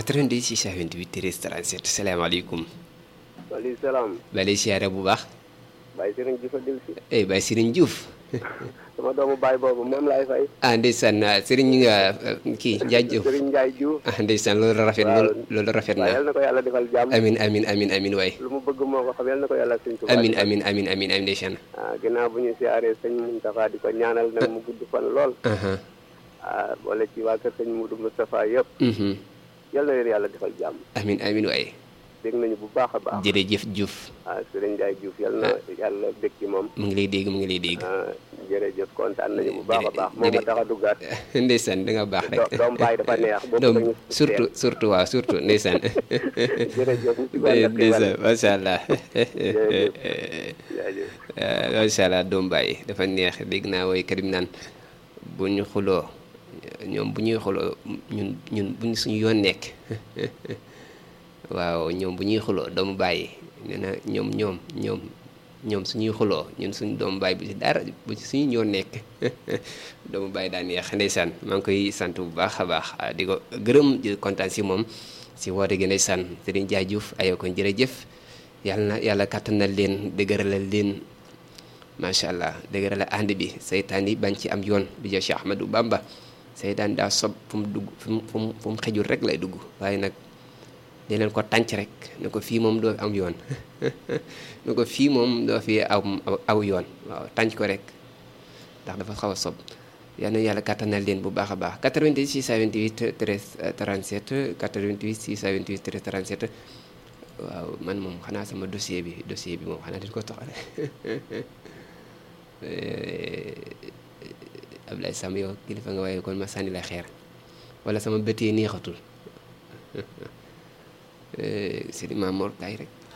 90 628 13 37 salaamaaleykum. waaleykum salaam. ba lay siyaare bu baax. Baye Serigne Diouf a dellu si. Baye Serigne Diouf. sama doomu baay boobu moom laay fay. Ndeysaan Serigne kii Ndiaye Diouf. Serigne Ndiaye Diouf. Ndeysaan loolu rafet loolu rafet na. yal na ko yàlla defal jàmm. amiin waay. lu mu bëgg moo ko xam yal na ko yàlla sëñ Tuubaa. amiin ndeysaan. ginnaaw bu ñu siyaaree sëñ Moustapha di ko ñaanal nag mu gudd fan lool. boole ci waa kër sëñ Moudou Moustapha yëpp. yal na leen yàlla defal jàmm. amiin waay. dégg nañu bu baax a baax. jërëjëf Diouf. Serigne Ndiaye Diouf yal na yàlla bég ci moom. mu ngi lay dégg. jërëjëf kontaan nañu bu baax a baax. moom a tax a duggaat. ndeysaan da nga baax rek. doom baay dafa neex. doom surtout waaw surtout ndeysaan. jërëjëf. ndeysaan macha allah. jaajëf. macha allah doom baay dafa neex dégg naa woykat yi naan bu ñu xuloo ñoom bu ñuy xuloo ñun bu ñu suñu yoon nekk. waaw ñoom bu ñuy xuloo doomu bàyyi nee na ñoom suñuy xuloo ñun suñu doomu bàyyi bu ci dara bu ci suñu ñoo nekk doomu bàyyi daan yeex ndeysaan maa ngi koy sant bu baax a baax di ko gërëm di kontaan si moom si woote gi ndeysaan Serigne Ndiaye Diouf ayoo ko jërëjëf yàlla kàttanal leen dëgëralal leen macha allah dëgëralal ànd bi seytaan yi bañ ci am yoon bi ja Cheikh Ahmadou Bamba seytaan daa sob fu mu dugg fu mu xejul rek lay dugg waaye nag di leen ko tànc rek ne ko fii moom doo fi am yoon ne ko fii moom doo fi aw yoon waaw tànc ko rek ndax dafa xaw a sob yal na yàlla kàttanal leen bu baax a baax 88 628 13 37 88 628 13 37 waaw man moom xanaa sama dossier bi moom xanaa dañ ko toxale Ablaye Sam yow kilifa nga waaye kon ma sànni la xeer wala sama bët yi neexatul Sidi Mamour kay rek